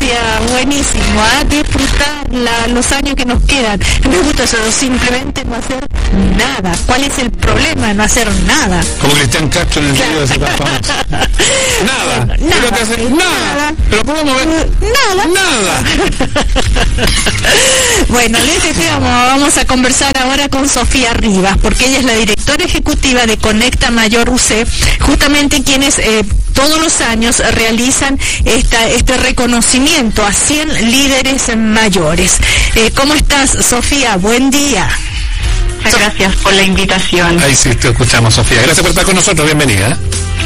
Sofía, buenísimo, disfrutar los años que nos quedan. Me gusta eso, simplemente no hacer nada. ¿Cuál es el problema de no hacer nada? Como Cristian Castro en el video de ese tan famoso. Nada. Bueno, nada, que hacer, nada. Pero podemos ver nada. Bueno, les decíamos, vamos a conversar ahora con Sofía Rivas, porque ella es la directora ejecutiva de Conecta Mayor UC, justamente quienes todos los años realizan este reconocimiento a 100 líderes mayores. ¿Cómo estás, Sofía? Buen día. Muchas gracias por la invitación. Ahí sí te escuchamos, Sofía. Gracias por estar con nosotros. Bienvenida.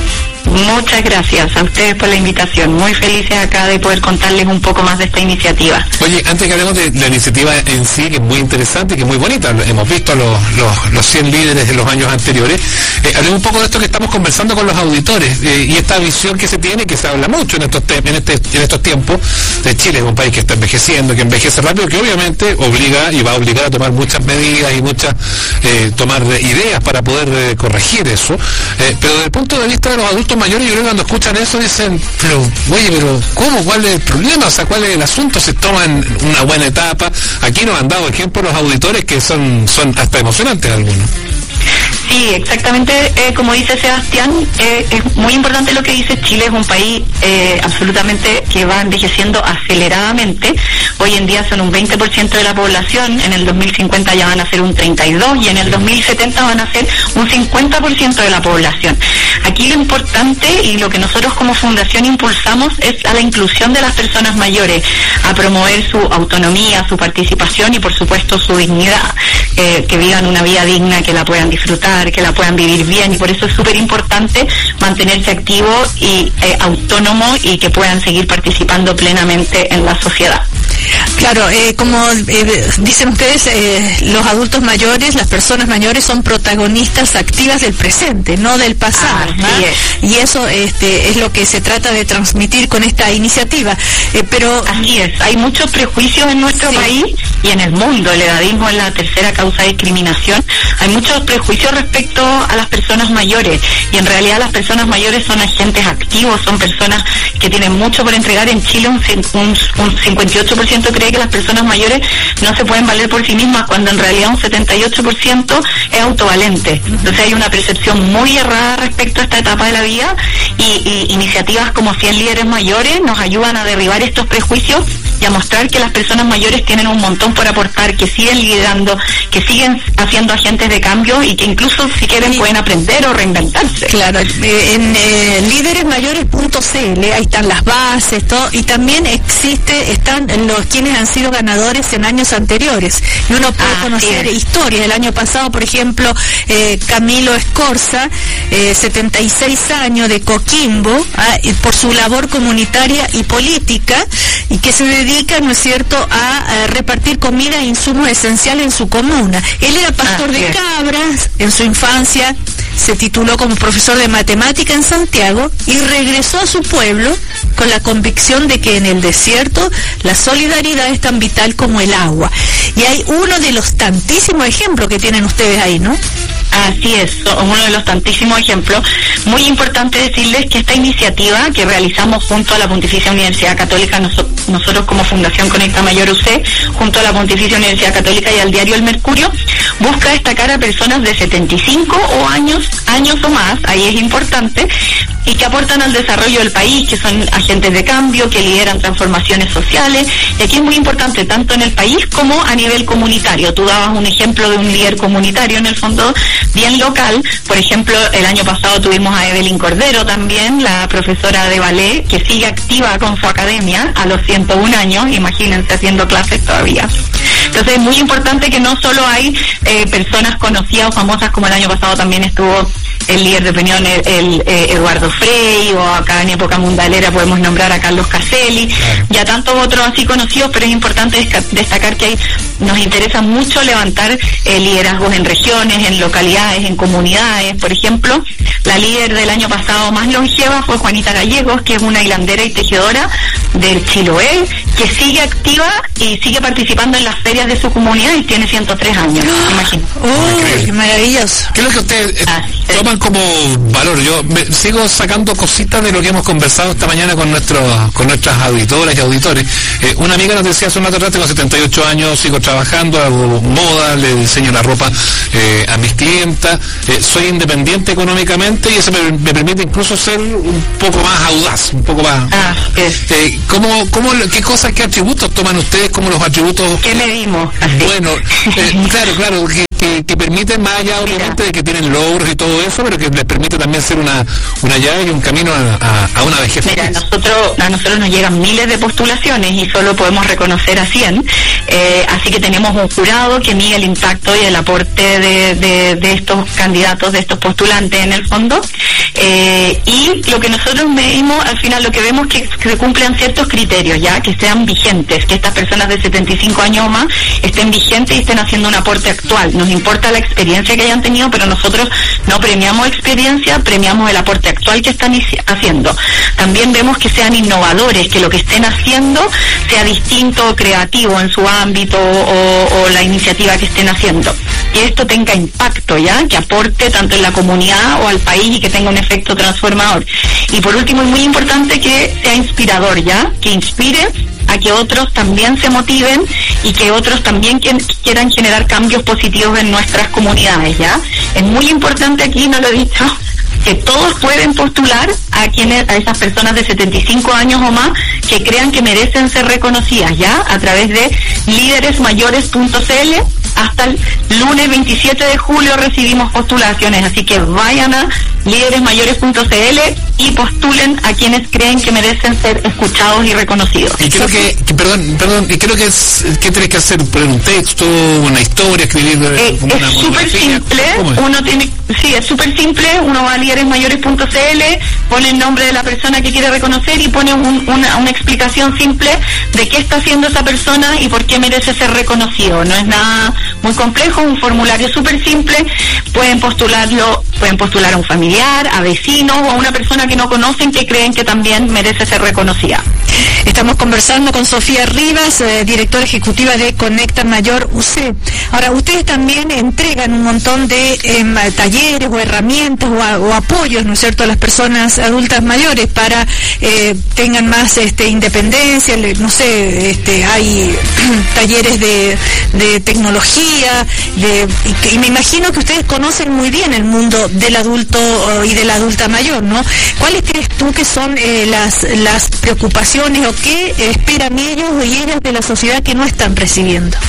Muchas gracias a ustedes por la invitación. Muy felices acá de poder contarles un poco más de esta iniciativa. Oye, antes que hablemos de la iniciativa en sí, que es muy interesante y que es muy bonita, hemos visto a los 100 líderes de los años anteriores, hablemos un poco de esto que estamos conversando con los auditores y esta visión que se tiene, que se habla mucho en estos tiempos. De Chile es un país que está envejeciendo, que envejece rápido, que obviamente obliga y va a obligar a tomar muchas medidas y tomar ideas para poder corregir eso, pero desde el punto de vista de los adultos mayores, yo creo que cuando escuchan eso dicen, pero ¿cómo? ¿Cuál es el problema? O sea, ¿cuál es el asunto? Se toman una buena etapa. Aquí nos han dado ejemplos los auditores que son hasta emocionantes algunos. Sí, exactamente, como dice Sebastián, es muy importante lo que dice. Chile es un país absolutamente que va envejeciendo aceleradamente. Hoy en día son un 20% de la población, en el 2050 ya van a ser un 32% y en el 2070 van a ser un 50% de la población. Aquí lo importante y lo que nosotros como fundación impulsamos es a la inclusión de las personas mayores, a promover su autonomía, su participación y por supuesto su dignidad, que vivan una vida digna, que la puedan disfrutar, que la puedan vivir bien, y por eso es súper importante mantenerse activo y autónomo y que puedan seguir participando plenamente en la sociedad. Claro, como dicen ustedes, los adultos mayores, las personas mayores son protagonistas activas del presente, no del pasado. Y eso es lo que se trata de transmitir con esta iniciativa. Pero así es, hay muchos prejuicios en nuestro país y en el mundo. El edadismo es la tercera causa de discriminación. Hay muchos prejuicios respecto a las personas mayores y en realidad las personas mayores son agentes activos, son personas que tienen mucho por entregar. En Chile un 58% cree que las personas mayores no se pueden valer por sí mismas, cuando en realidad un 78% es autovalente. Entonces hay una percepción muy errada respecto a esta etapa de la vida y iniciativas como 100 líderes mayores nos ayudan a derribar estos prejuicios y a mostrar que las personas mayores tienen un montón por aportar, que siguen liderando, que siguen haciendo agentes de cambio y que incluso si quieren pueden aprender o reinventarse. Claro, en líderesmayores.cl ahí están las bases, todo, y también están quienes han sido ganadores en años anteriores. Y uno puede conocer historias. El año pasado, por ejemplo, Camilo Escorza, 76 años, de Coquimbo, por su labor comunitaria y política, y que se dedica, ¿no es cierto?, a repartir comida e insumos esenciales en su comuna. Él era pastor de cabras, en su infancia se tituló como profesor de matemática en Santiago y regresó a su pueblo con la convicción de que en el desierto la solidaridad es tan vital como el agua. Y hay uno de los tantísimos ejemplos que tienen ustedes ahí, ¿no? Así es, uno de los tantísimos ejemplos. Muy importante decirles que esta iniciativa que realizamos junto a la Pontificia Universidad Católica, nosotros como Fundación Conecta Mayor UC, junto a la Pontificia Universidad Católica y al diario El Mercurio, busca destacar a personas de 75 años o más, ahí es importante, y que aportan al desarrollo del país, que son agentes de cambio, que lideran transformaciones sociales. Y aquí es muy importante, tanto en el país como a nivel comunitario. Tú dabas un ejemplo de un líder comunitario, en el fondo, bien local. Por ejemplo, el año pasado tuvimos a Evelyn Cordero también, la profesora de ballet, que sigue activa con su academia a los 101 años, imagínense, haciendo clases todavía. Entonces es muy importante que no solo hay personas conocidas o famosas, como el año pasado también estuvo el líder de opinión, el Eduardo Frei, o acá en época mundalera podemos nombrar a Carlos Caselli, y a tantos otros así conocidos, pero es importante destacar que nos interesa mucho levantar liderazgos en regiones, en localidades, en comunidades. Por ejemplo, la líder del año pasado más longeva fue Juanita Gallegos, que es una hilandera y tejedora del Chiloé, que sigue activa y sigue participando en las ferias de su comunidad y tiene 103 años, imagino. ¡Qué maravilloso! ¿Qué es lo que ustedes toman como valor? Yo sigo sacando cositas de lo que hemos conversado esta mañana con nuestras auditoras y auditores. Una amiga nos decía hace un rato, tengo 78 años, sigo trabajando, hago moda, le diseño la ropa a mis clientas, soy independiente económicamente y eso me permite incluso ser un poco más audaz, un poco más... ¿Qué cosas, qué atributos toman ustedes como los atributos? ¿Qué medimos? Bueno, claro, que permiten, más allá obviamente de que tienen logros y todo eso, pero que les permite también ser una llave y un camino a una vejez feliz. Mira, a nosotros nos llegan miles de postulaciones y solo podemos reconocer a 100, así que tenemos un jurado que mide el impacto y el aporte de estos candidatos, de estos postulantes en el fondo, y lo que nosotros medimos, al final lo que vemos que se cumplan ciertos criterios, ya que sean vigentes, que estas personas de 75 años o más estén vigentes y estén haciendo un aporte actual. Nos importa la experiencia que hayan tenido, pero nosotros no premiamos experiencia, premiamos el aporte actual que están haciendo. También vemos que sean innovadores, que lo que estén haciendo sea distinto o creativo en su ámbito o la iniciativa que estén haciendo. Que esto tenga impacto, ya, que aporte tanto en la comunidad o al país y que tenga un efecto transformador. Y por último, es muy importante que sea inspirador, ya, que inspire a que otros también se motiven y que otros también quieran generar cambios positivos en nuestras comunidades, ¿ya? Es muy importante aquí, no lo he dicho, que todos pueden postular a esas personas de 75 años o más que crean que merecen ser reconocidas, ¿ya? A través de lideresmayores.cl. Hasta el lunes 27 de julio recibimos postulaciones, así que vayan a lideresmayores.cl y postulen a quienes creen que merecen ser escuchados y reconocidos. Y creo que ¿qué tenés que hacer? ¿Poner un texto, una historia, escribir una es súper simple, es súper simple, uno va a lideresmayores.cl, pone el nombre de la persona que quiere reconocer y pone una explicación simple de qué está haciendo esa persona y por qué merece ser reconocido. No es nada muy complejo, un formulario súper simple, pueden postular a un familiar, a vecinos o a una persona que no conocen que creen que también merece ser reconocida. Estamos conversando con Sofía Rivas, directora ejecutiva de Conecta Mayor UC. Ahora, ustedes también entregan un montón de talleres o herramientas o apoyos, ¿no es cierto?, a las personas adultas mayores para tengan más independencia, no sé, hay talleres de tecnología, y me imagino que ustedes conocen muy bien el mundo del adulto y de la adulta mayor, ¿no? ¿Cuáles crees tú que son las preocupaciones o qué esperan ellos y ellas de la sociedad que no están recibiendo?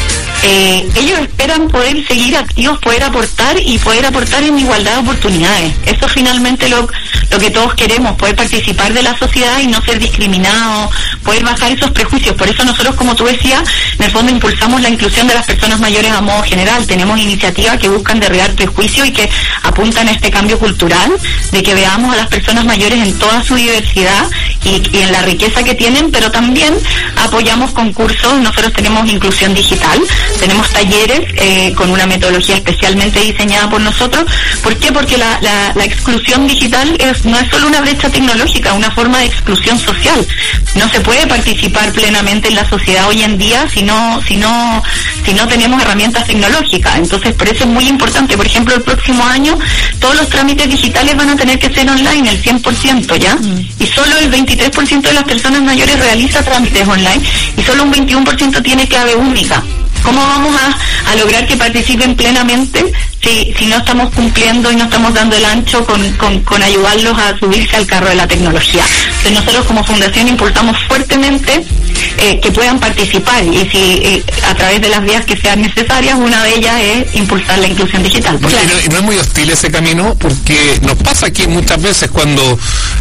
Ellos esperan poder seguir activos, poder aportar en igualdad de oportunidades. Eso finalmente lo que todos queremos, poder participar de la sociedad y no ser discriminados, poder bajar esos prejuicios. Por eso nosotros, como tú decías, en el fondo impulsamos la inclusión de las personas mayores a modo general. Tenemos iniciativas que buscan derribar prejuicios y que apuntan a este cambio cultural, de que veamos a las personas mayores en toda su diversidad y en la riqueza que tienen, pero también apoyamos concursos. Nosotros tenemos inclusión digital, tenemos talleres con una metodología especialmente diseñada por nosotros. ¿Por qué? Porque la exclusión digital no es solo una brecha tecnológica, es una forma de exclusión social. No se puede participar plenamente en la sociedad hoy en día si no tenemos herramientas tecnológicas. Entonces, por eso es muy importante. Por ejemplo, el próximo año todos los trámites digitales van a tener que ser online, el 100%, ¿ya? Y solo el 23% de las personas mayores realiza trámites online y solo un 21% tiene clave única. ¿Cómo vamos a lograr que participen plenamente si no estamos cumpliendo y no estamos dando el ancho con ayudarlos a subirse al carro de la tecnología? Entonces nosotros como fundación impulsamos fuertemente que puedan participar y a través de las vías que sean necesarias, una de ellas es impulsar la inclusión digital. Claro. Y no es muy hostil ese camino, porque nos pasa aquí muchas veces cuando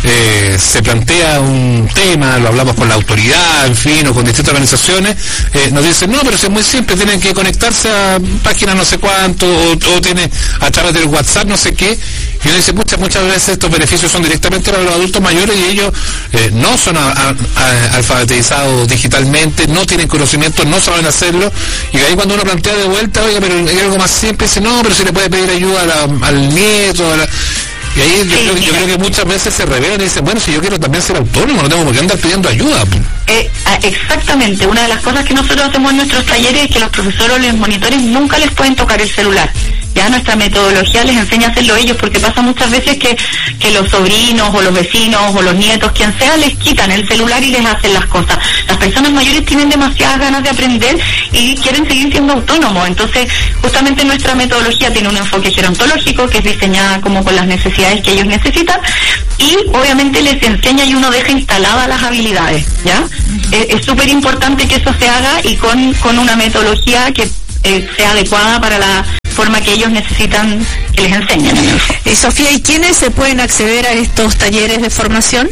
se plantea un tema, lo hablamos con la autoridad, en fin, o con distintas organizaciones, nos dicen, no, pero es muy simple, tienen que conectarse a páginas no sé cuánto, o tiene a través del WhatsApp no sé qué, y uno dice, muchas veces estos beneficios son directamente para los adultos mayores y ellos no son alfabetizados digitalmente, no tienen conocimiento, no saben hacerlo, y ahí cuando uno plantea de vuelta, oiga, pero hay algo más simple, dice, no, pero se le puede pedir ayuda al nieto, Y ahí yo creo que muchas veces se revelan y dicen, bueno, si yo quiero también ser autónomo, no tengo por qué andar pidiendo ayuda. Exactamente, una de las cosas que nosotros hacemos en nuestros talleres es que los profesores o los monitores nunca les pueden tocar el celular. Ya nuestra metodología les enseña a hacerlo ellos, porque pasa muchas veces que los sobrinos o los vecinos o los nietos, quien sea, les quitan el celular y les hacen las cosas. Las personas mayores tienen demasiadas ganas de aprender y quieren seguir siendo autónomos. Entonces, justamente nuestra metodología tiene un enfoque gerontológico que es diseñada como con las necesidades que ellos necesitan, y obviamente les enseña y uno deja instaladas las habilidades, ¿ya? Es súper importante que eso se haga y con una metodología que sea adecuada para la forma que ellos necesitan que les enseñen. Sofía, ¿y quiénes se pueden acceder a estos talleres de formación?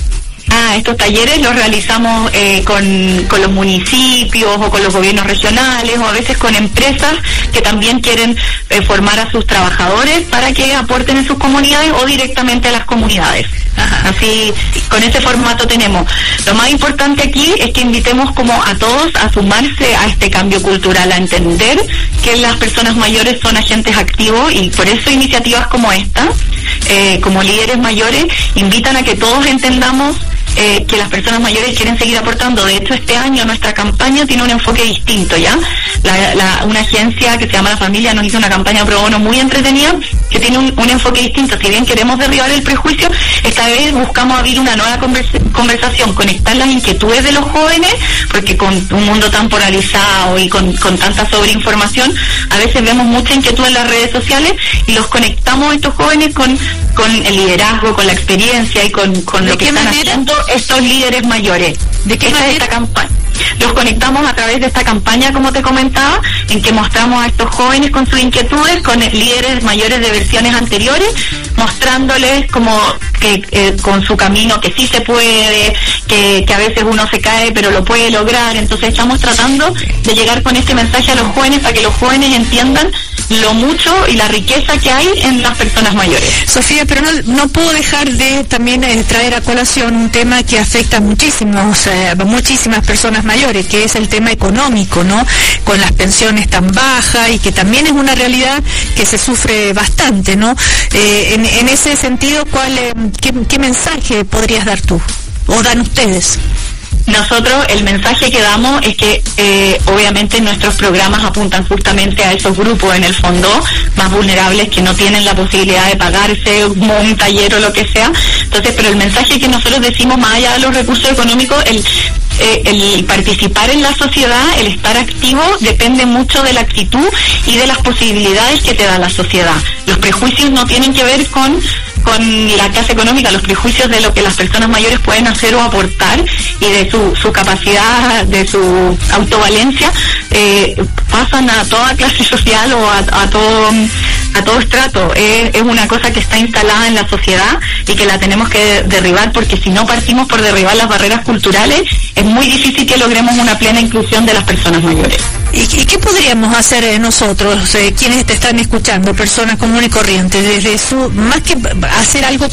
Estos talleres los realizamos con los municipios o con los gobiernos regionales, o a veces con empresas que también quieren formar a sus trabajadores para que aporten en sus comunidades o directamente a las comunidades. Ajá. Así, con ese formato tenemos. Lo más importante aquí es que invitemos como a todos a sumarse a este cambio cultural, a entender que las personas mayores son agentes activos, y por eso iniciativas como esta, como líderes mayores, invitan a que todos entendamos que las personas mayores quieren seguir aportando. De hecho, este año nuestra campaña tiene un enfoque distinto, ¿ya? Una agencia que se llama La Familia nos hizo una campaña pro bono muy entretenida que tiene un enfoque distinto. Si bien queremos derribar el prejuicio, esta vez buscamos abrir una nueva conversación, conectar las inquietudes de los jóvenes, porque con un mundo tan polarizado y con tanta sobreinformación, a veces vemos mucha inquietud en las redes sociales y los conectamos a estos jóvenes con el liderazgo, con la experiencia y con lo que están haciendo estos líderes mayores. ¿De qué manera? Esta campaña los conectamos a través de esta campaña, como te comentaba, en que mostramos a estos jóvenes con sus inquietudes, con líderes mayores de versiones anteriores, mostrándoles como que con su camino que sí se puede, que a veces uno se cae pero lo puede lograr. Entonces estamos tratando de llegar con este mensaje a los jóvenes, para que los jóvenes entiendan lo mucho y la riqueza que hay en las personas mayores. Sofía, pero no puedo dejar de también traer a colación un tema que afecta muchísimas personas mayores, que es el tema económico, ¿no? Con las pensiones tan bajas, y que también es una realidad que se sufre bastante, ¿no? En ese sentido, ¿qué mensaje podrías dar tú o dan ustedes? Nosotros el mensaje que damos es que obviamente nuestros programas apuntan justamente a esos grupos, en el fondo, más vulnerables, que no tienen la posibilidad de pagarse un taller o lo que sea. Entonces, pero el mensaje que nosotros decimos, más allá de los recursos económicos, el participar en la sociedad, el estar activo, depende mucho de la actitud y de las posibilidades que te da la sociedad. Los prejuicios no tienen que ver con la clase económica, los prejuicios de lo que las personas mayores pueden hacer o aportar, y de su capacidad, de su autovalencia, pasan a toda clase social o a todo estrato. Es una cosa que está instalada en la sociedad y que la tenemos que derribar, porque si no partimos por derribar las barreras culturales, es muy difícil que logremos una plena inclusión de las personas mayores. ¿Y qué podríamos hacer nosotros, quienes te están escuchando, personas comunes y corrientes, desde más que hacer algo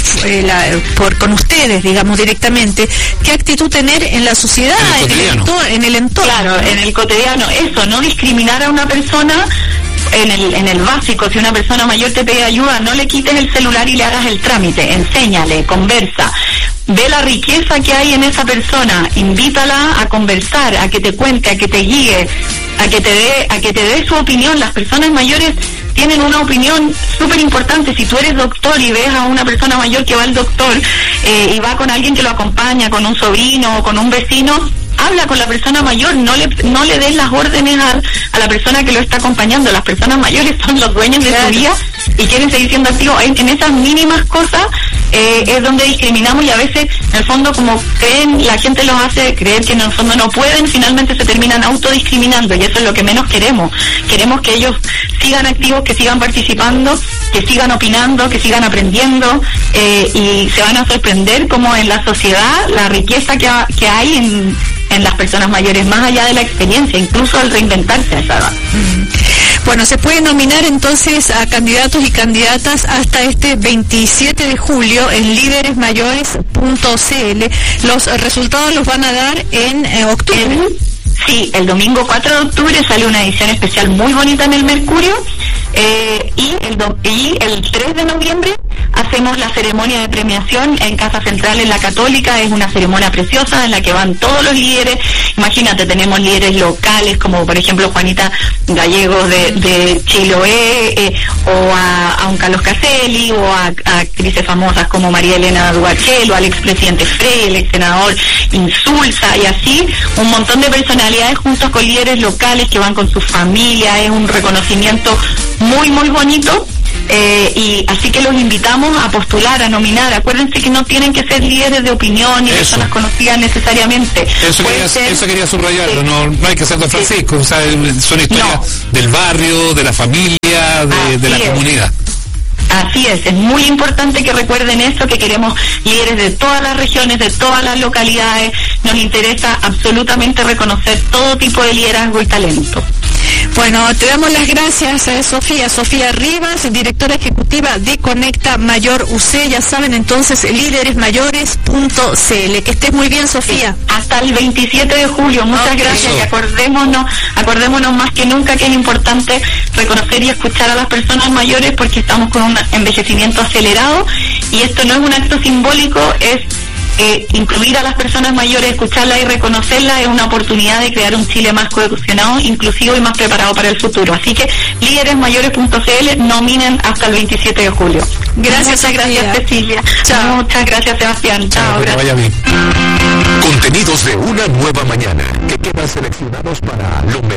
con ustedes, digamos, directamente, qué actitud tener en la sociedad, en el entorno? Claro, en el cotidiano, eso, no discriminar a una persona. En el básico, si una persona mayor te pide ayuda, no le quites el celular y le hagas el trámite, enséñale, conversa, ve la riqueza que hay en esa persona, invítala a conversar, a que te cuente, a que te guíe, a que te dé su opinión. Las personas mayores tienen una opinión súper importante. Si tú eres doctor y ves a una persona mayor que va al doctor y va con alguien que lo acompaña, con un sobrino o con un vecino, habla con la persona mayor, no le des las órdenes a la persona que lo está acompañando. Las personas mayores son los dueños de su vida y quieren seguir siendo activos. En esas mínimas cosas es donde discriminamos, y a veces, en el fondo, como la gente los hace creer que en el fondo no pueden, finalmente se terminan autodiscriminando, y eso es lo que menos queremos. Queremos que ellos sigan activos, que sigan participando, que sigan opinando, que sigan aprendiendo, y se van a sorprender como en la sociedad la riqueza que hay en las personas mayores, más allá de la experiencia, incluso al reinventarse a esa edad. Bueno, se puede nominar entonces a candidatos y candidatas hasta este 27 de julio en líderesmayores.cl. Los resultados los van a dar en octubre. Sí, el domingo 4 de octubre sale una edición especial muy bonita en el Mercurio, y el 3 de noviembre hacemos la ceremonia de premiación en Casa Central en la Católica. Es una ceremonia preciosa en la que van todos los líderes. Imagínate, tenemos líderes locales como por ejemplo Juanita Gallegos de Chiloé, o a un Carlos Caselli, o a actrices famosas como María Elena Duarchel, o al expresidente Frey, el ex senador Insulza, y así un montón de personalidades juntos con líderes locales que van con su familia. Es un reconocimiento muy muy bonito. Y así que los invitamos a postular, a nominar. Acuérdense que no tienen que ser líderes de opinión ni personas conocidas necesariamente. Eso quería subrayarlo, no hay que ser Don Francisco, o sea, son historias del barrio, de la familia, de la comunidad. Así es muy importante que recuerden eso, que queremos líderes de todas las regiones, de todas las localidades. Nos interesa absolutamente reconocer todo tipo de liderazgo y talento. Bueno, te damos las gracias a Sofía Rivas, directora ejecutiva de Conecta Mayor UC. Ya saben, entonces, líderesmayores.cl. Que estés muy bien, Sofía. Sí, hasta el 27 de julio. Muchas gracias, y acordémonos más que nunca que es importante reconocer y escuchar a las personas mayores, porque estamos con un envejecimiento acelerado, y esto no es un acto simbólico, es incluir a las personas mayores, escucharlas y reconocerlas. Es una oportunidad de crear un Chile más cohesionado, inclusivo y más preparado para el futuro. Así que líderesmayores.cl, nominen hasta el 27 de julio. Gracias, Cecilia. Chao. Muchas gracias, Sebastián. Chao, gracias. Vaya bien. Contenidos de una nueva mañana que quedan seleccionados para lo mejor